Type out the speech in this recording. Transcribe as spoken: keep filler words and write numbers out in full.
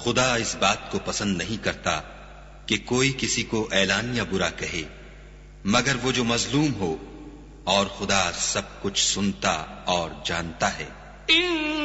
खुदा इस बात को पसंद नहीं करता कि कोई किसी को ऐलान या बुरा कहे, मगर वो जो मजलूम हो, और खुदा सब कुछ सुनता और जानता है।